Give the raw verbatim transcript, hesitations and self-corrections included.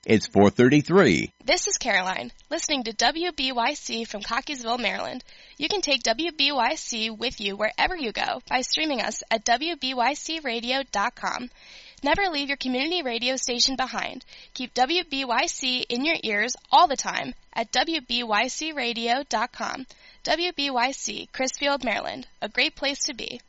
It's four thirty-three. This is Caroline, listening to W B Y C from Cockeysville, Maryland. You can take W B Y C with you wherever you go by streaming us at W B Y C radio dot com. Never leave your community radio station behind. Keep W B Y C in your ears all the time at W B Y C radio dot com. W B Y C, Crisfield, Maryland, a great place to be.